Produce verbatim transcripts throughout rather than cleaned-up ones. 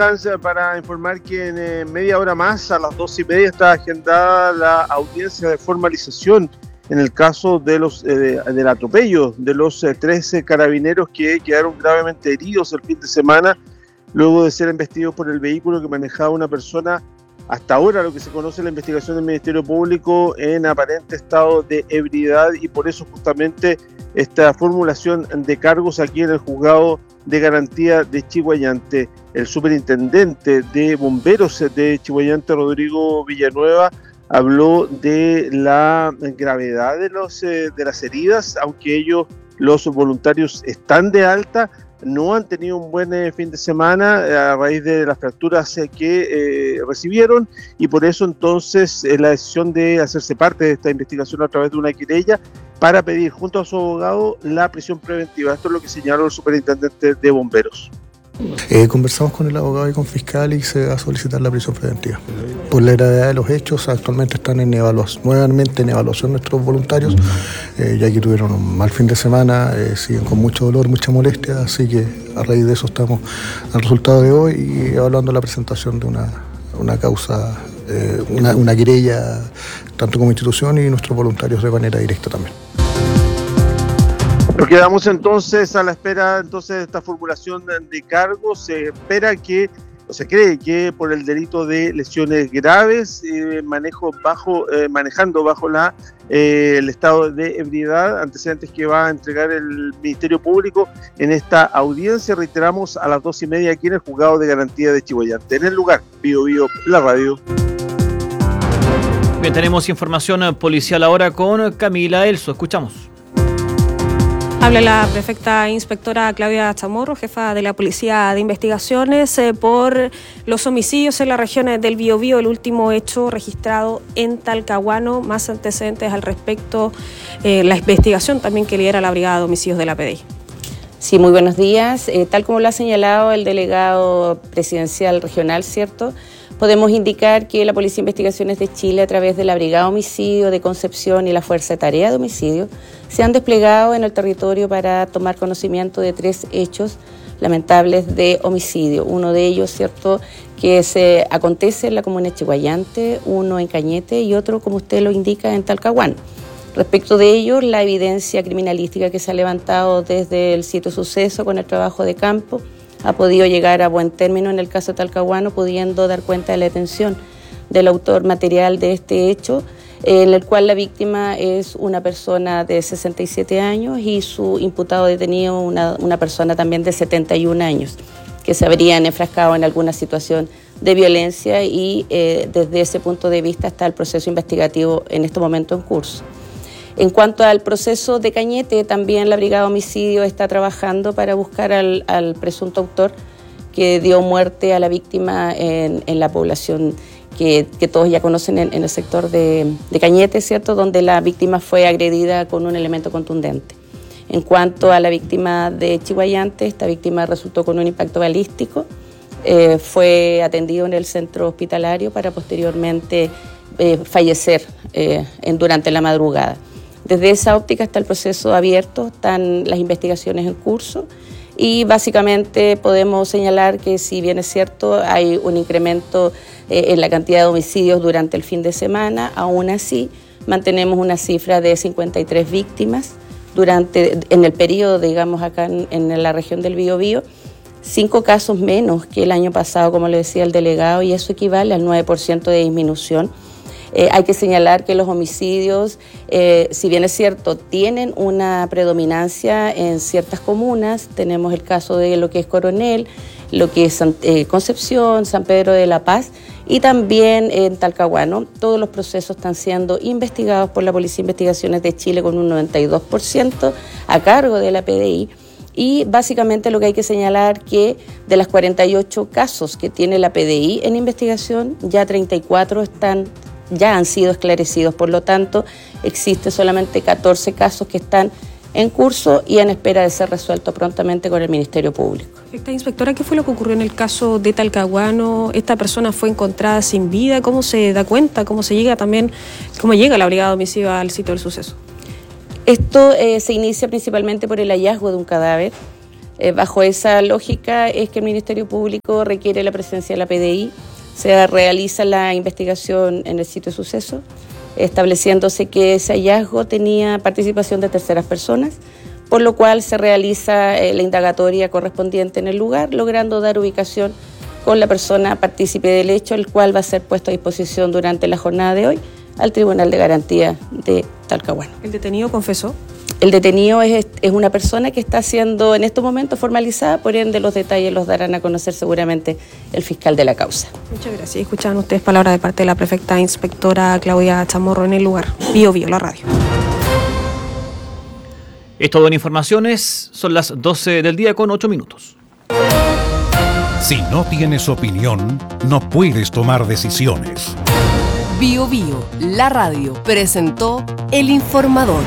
Para informar que en eh, media hora más, a las doce y media, está agendada la audiencia de formalización en el caso de los eh, del atropello de los eh, trece carabineros que quedaron gravemente heridos el fin de semana luego de ser embestidos por el vehículo que manejaba una persona, hasta ahora lo que se conoce en la investigación del Ministerio Público, en aparente estado de ebriedad, y por eso justamente esta formulación de cargos aquí en el juzgado de garantía de Chiguayante. El superintendente de bomberos de Chiguayante, Rodrigo Villanueva, habló de la gravedad de, los, eh, de las heridas, aunque ellos, los voluntarios, están de alta, no han tenido un buen eh, fin de semana eh, a raíz de las fracturas eh, que eh, recibieron, y por eso entonces eh, la decisión de hacerse parte de esta investigación a través de una querella para pedir junto a su abogado la prisión preventiva. Esto es lo que señaló el superintendente de bomberos. Eh, conversamos con el abogado y con fiscal y se va a solicitar la prisión preventiva. Por la gravedad de los hechos, actualmente están en evaluación, nuevamente en evaluación nuestros voluntarios, eh, ya que tuvieron un mal fin de semana, eh, siguen con mucho dolor, mucha molestia, así que a raíz de eso estamos al resultado de hoy y evaluando la presentación de una, una causa, eh, una, una querella, tanto como institución y nuestros voluntarios de manera directa también. Nos quedamos entonces a la espera entonces de esta formulación de cargos. Se espera que, o se cree que por el delito de lesiones graves, eh, manejo bajo, eh, manejando bajo la eh, el estado de ebriedad, antecedentes que va a entregar el Ministerio Público en esta audiencia, reiteramos, a las dos y media aquí en el juzgado de garantía de Chiguayante. En el lugar, Bio Bio, la radio. Bien, tenemos información policial ahora con Camila Elso. Escuchamos. Habla la prefecta inspectora Claudia Chamorro, jefa de la Policía de Investigaciones, eh, por los homicidios en la región del Biobío, el último hecho registrado en Talcahuano. Más antecedentes al respecto, eh, la investigación también que lidera la Brigada de Homicidios de la P D I. Sí, muy buenos días. Eh, tal como lo ha señalado el delegado presidencial regional, ¿cierto?, podemos indicar que la Policía de Investigaciones de Chile, a través de la Brigada Homicidio de Concepción y la Fuerza de Tarea de Homicidio, se han desplegado en el territorio para tomar conocimiento de tres hechos lamentables de homicidio. Uno de ellos, ¿cierto?, que se acontece en la comuna de Chiguayante, uno en Cañete y otro, como usted lo indica, en Talcahuano. Respecto de ellos, la evidencia criminalística que se ha levantado desde el sitio suceso con el trabajo de campo ha podido llegar a buen término en el caso de Talcahuano, pudiendo dar cuenta de la detención del autor material de este hecho, en el cual la víctima es una persona de sesenta y siete años y su imputado detenido una, una persona también de setenta y un años, que se habrían enfrascado en alguna situación de violencia y eh, desde ese punto de vista está el proceso investigativo en este momento en curso. En cuanto al proceso de Cañete, también la Brigada de Homicidio está trabajando para buscar al, al presunto autor que dio muerte a la víctima en, en la población que, que todos ya conocen en, en el sector de, de Cañete, ¿cierto?, donde la víctima fue agredida con un elemento contundente. En cuanto a la víctima de Chiguayante, esta víctima resultó con un impacto balístico, eh, fue atendido en el centro hospitalario para posteriormente eh, fallecer eh, en, durante la madrugada. Desde esa óptica está el proceso abierto, están las investigaciones en curso y básicamente podemos señalar que, si bien es cierto, hay un incremento eh, en la cantidad de homicidios durante el fin de semana, aún así mantenemos una cifra de cincuenta y tres víctimas durante, en el periodo, digamos, acá en, en la región del Biobío, cinco casos menos que el año pasado, como le decía el delegado, y eso equivale al nueve por ciento de disminución. Eh, hay que señalar que los homicidios, eh, si bien es cierto, tienen una predominancia en ciertas comunas. Tenemos el caso de lo que es Coronel, lo que es San, eh, Concepción, San Pedro de la Paz y también en Talcahuano. Todos los procesos están siendo investigados por la Policía de Investigaciones de Chile con un noventa y dos por ciento a cargo de la P D I. Y básicamente lo que hay que señalar que de las cuarenta y ocho casos que tiene la P D I en investigación, ya treinta y cuatro están ya han sido esclarecidos. Por lo tanto, existe solamente catorce casos que están en curso y en espera de ser resuelto prontamente con el Ministerio Público. Perfecta, inspectora, ¿qué fue lo que ocurrió en el caso de Talcahuano? ¿Esta persona fue encontrada sin vida? ¿Cómo se da cuenta? ¿Cómo se llega también, cómo llega la Brigada de Homicidio al sitio del suceso? Esto eh, se inicia principalmente por el hallazgo de un cadáver. Eh, bajo esa lógica es que el Ministerio Público requiere la presencia de la P D I, se realiza la investigación en el sitio de suceso, estableciéndose que ese hallazgo tenía participación de terceras personas, por lo cual se realiza eh, la indagatoria correspondiente en el lugar, logrando dar ubicación con la persona partícipe del hecho, el cual va a ser puesto a disposición durante la jornada de hoy al Tribunal de Garantía de Talcahuano. ¿El detenido confesó? El detenido es, es una persona que está siendo en estos momentos formalizada, por ende los detalles los darán a conocer seguramente el fiscal de la causa. Muchas gracias. Escuchaban ustedes palabras de parte de la prefecta inspectora Claudia Chamorro en el lugar. Bio Bio, la radio. Es todo en informaciones, son las doce del día con ocho minutos. Si no tienes opinión, no puedes tomar decisiones. Bio Bio, la radio, presentó El Informador.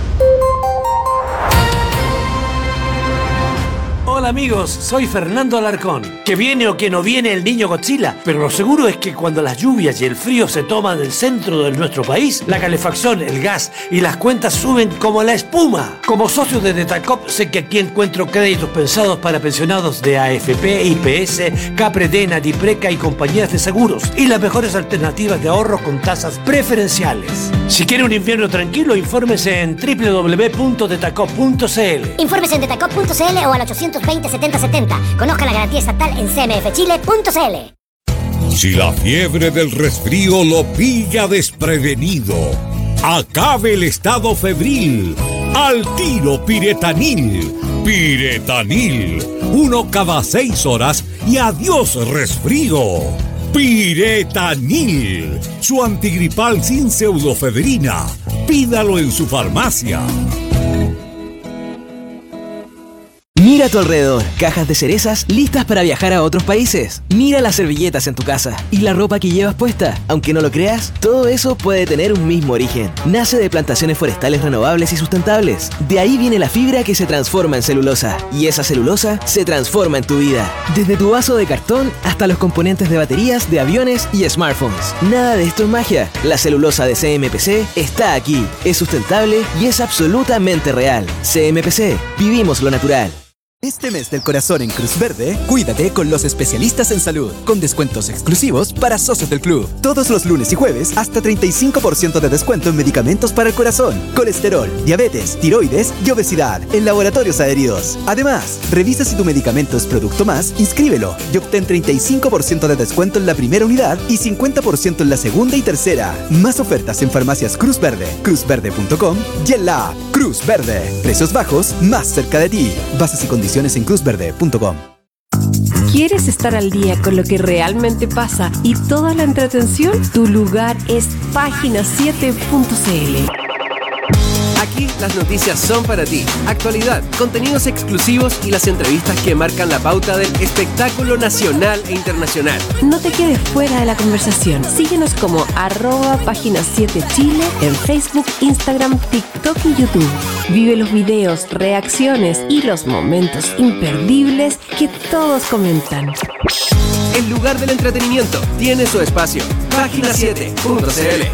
Hola amigos, soy Fernando Alarcón. Que viene o que no viene el niño Godzilla, pero lo seguro es que cuando las lluvias y el frío se toman el centro de nuestro país, la calefacción, el gas y las cuentas suben como la espuma. Como socio de Detacop sé que aquí encuentro créditos pensados para pensionados de A F P, I P S, Capredena, Dipreca y compañías de seguros y las mejores alternativas de ahorro con tasas preferenciales. Si quiere un invierno tranquilo, infórmese en doble u doble u doble u punto detacop punto c l. Infórmese en detacop punto c l o al ochocientos veinte setenta setenta. Conozca la garantía estatal en c m f chile punto c l. Si la fiebre del resfrío lo pilla desprevenido, acabe el estado febril. Al tiro Piretanil. Piretanil. Uno cada seis horas y adiós resfrío. Piretanil. Su antigripal sin pseudofedrina. Pídalo en su farmacia. Mira a tu alrededor, cajas de cerezas listas para viajar a otros países. Mira las servilletas en tu casa y la ropa que llevas puesta. Aunque no lo creas, todo eso puede tener un mismo origen. Nace de plantaciones forestales renovables y sustentables. De ahí viene la fibra que se transforma en celulosa. Y esa celulosa se transforma en tu vida. Desde tu vaso de cartón hasta los componentes de baterías, de aviones y smartphones. Nada de esto es magia. La celulosa de C M P C está aquí. Es sustentable y es absolutamente real. C M P C. Vivimos lo natural. Este mes del corazón en Cruz Verde, cuídate con los especialistas en salud, con descuentos exclusivos para socios del club. Todos los lunes y jueves, hasta treinta y cinco por ciento de descuento en medicamentos para el corazón, colesterol, diabetes, tiroides y obesidad en laboratorios adheridos. Además, revisa si tu medicamento es Producto Más, inscríbelo y obtén treinta y cinco por ciento de descuento en la primera unidad y cincuenta por ciento en la segunda y tercera. Más ofertas en farmacias Cruz Verde, cruz verde punto com y en la app Cruz Verde. Precios bajos más cerca de ti. Bases y condiciones en cruz verde punto com. ¿Quieres estar al día con lo que realmente pasa y toda la entretención? Tu lugar es página siete punto c l. Aquí las noticias son para ti. Actualidad, contenidos exclusivos y las entrevistas que marcan la pauta del espectáculo nacional e internacional. No te quedes fuera de la conversación. Síguenos como arroba página siete Chile en Facebook, Instagram, TikTok y YouTube. Vive los videos, reacciones y los momentos imperdibles que todos comentan. El lugar del entretenimiento tiene su espacio. página siete punto c l.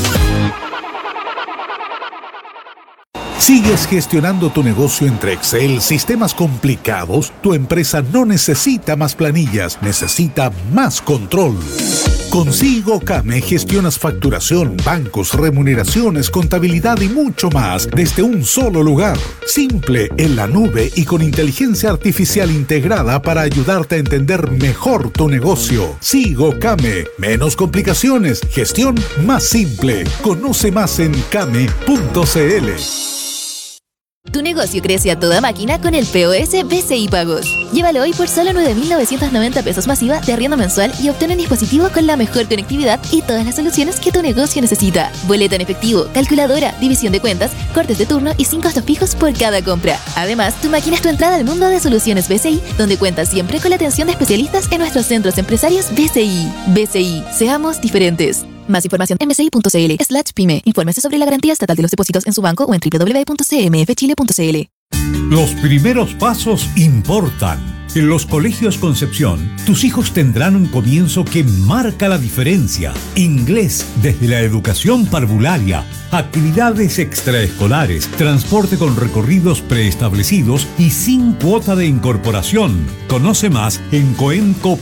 ¿Sigues gestionando tu negocio entre Excel, sistemas complicados? Tu empresa no necesita más planillas, necesita más control. Con Sigo Came gestionas facturación, bancos, remuneraciones, contabilidad y mucho más desde un solo lugar. Simple, en la nube y con inteligencia artificial integrada para ayudarte a entender mejor tu negocio. Sigo Came. Menos complicaciones, gestión más simple. Conoce más en came punto c l. Tu negocio crece a toda máquina con el P O S B C I Pagos. Llévalo hoy por solo nueve mil novecientos noventa pesos masiva de arriendo mensual y obtén un dispositivo con la mejor conectividad y todas las soluciones que tu negocio necesita. Boleta en efectivo, calculadora, división de cuentas, cortes de turno y sin costos fijos por cada compra. Además, tu máquina es tu entrada al mundo de soluciones B C I, donde cuentas siempre con la atención de especialistas en nuestros centros empresarios B C I. B C I, seamos diferentes. Más información en bci punto c l slash pyme. Infórmese sobre la garantía estatal de los depósitos en su banco o en doble u doble u doble u punto c m f chile punto c l. Los primeros pasos importan. En los colegios Concepción, tus hijos tendrán un comienzo que marca la diferencia. Inglés desde la educación parvularia, actividades extraescolares, transporte con recorridos preestablecidos y sin cuota de incorporación. Conoce más en coenco